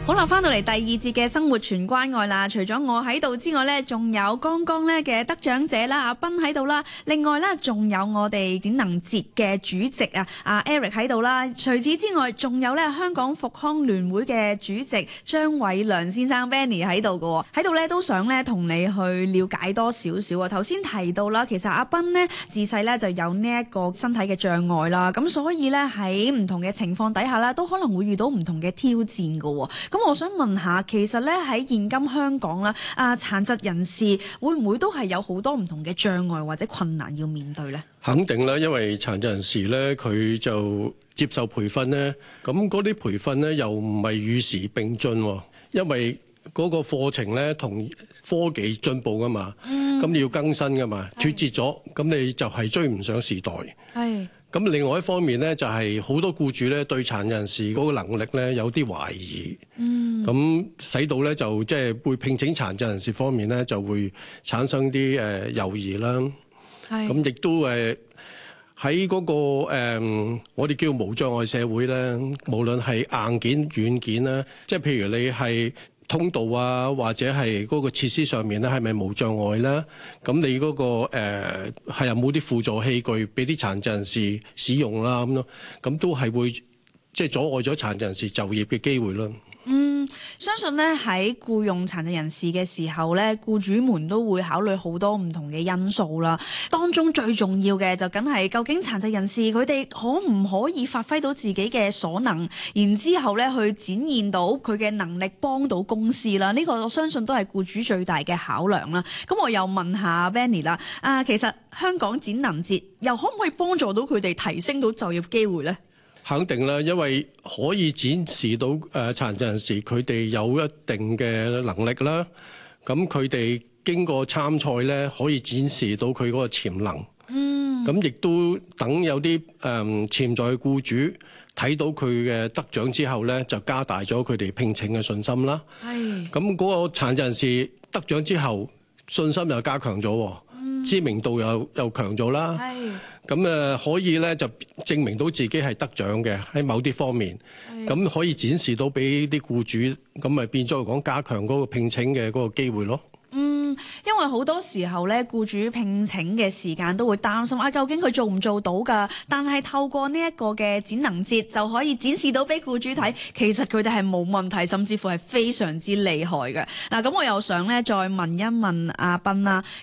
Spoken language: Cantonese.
好啦，翻到嚟第二節嘅生活全關愛啦。除咗我喺度之外呢，仲有剛剛呢嘅得獎者啦，阿斌喺度啦。另外呢，仲有我哋展能節嘅主席阿 Eric 喺度啦。除此之外，仲有呢香港復康聯會嘅主席張偉良先生 Benny 喺度嘅，喺度呢都想呢同你去了解多少少啊。頭先提到啦，其實阿斌呢自細呢就有呢一個身體嘅障礙啦，咁所以呢，喺唔同嘅情況底下呢，都可能會遇到唔同嘅挑戰嘅。咁我想問下，其實咧喺現今香港啦，殘疾人士會唔會都係有好多唔同嘅障礙或者困難要面對呢？ 肯定啦，因為殘疾人士咧，佢就接受培訓咧，咁嗰啲培訓咧又唔係與時並進，因為嗰個課程咧同科技進步噶嘛，咁你要更新噶嘛，脫節咗，咁你就係追唔上時代。係。咁另外一方面咧，就係好多僱主咧對殘疾人士嗰個能力咧有啲懷疑，咁使到咧就即係會聘請殘疾人士方面咧就會產生啲猶豫啦。咁亦都喺嗰個我哋叫無障礙社會咧，無論係硬件軟件啦，即係譬如你係通道啊，或者係嗰個設施上面咧，係咪無障礙咧？咁你嗰個係有冇啲輔助器具俾啲殘疾人士使用啦？咁咯，咁都係會即係阻礙咗殘疾人士就業嘅機會咯。 相信咧喺僱用殘疾人士嘅時候咧，僱主們都會考慮好多唔同嘅因素啦。當中最重要嘅就梗係究竟殘疾人士佢哋可唔可以發揮到自己嘅所能，然之後咧去展現到佢嘅能力，幫到公司啦。呢個我相信都係僱主最大嘅考量啦。咁我又問下 Benny 啦，其實香港展能節又可唔可以幫助到佢哋提升到就業機會呢？ 肯定啦，因為可以展示到殘疾人士佢哋有一定嘅能力啦。咁佢哋經過參賽咧，可以展示到佢嗰個潛能。咁亦都等有啲潛在嘅僱主睇到佢嘅得獎之後咧，就加大咗佢哋聘請嘅信心啦。咁嗰個殘疾人士得獎之後，信心又加強咗，知名度又強咗啦。咁可以咧就證明到自己係得獎嘅喺某啲方面，咁可以展示到俾啲僱主，咁咪變咗嚟講加強嗰個聘請嘅嗰個機會咯。 因為好多時候咧，僱主聘請嘅時間都會擔心究竟佢做唔做到㗎？但係透過呢一個嘅展能節就可以展示到俾僱主睇，其實佢哋係冇問題，甚至乎係非常之厲害嘅。嗱，咁我又想咧再問一問阿斌啦。